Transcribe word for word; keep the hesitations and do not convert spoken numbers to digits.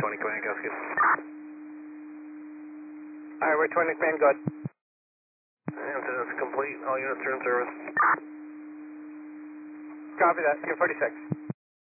twenty command, Cascade. Alright, we're twenty command, good. Incident's complete, all units are in service. Copy that, Team forty-six.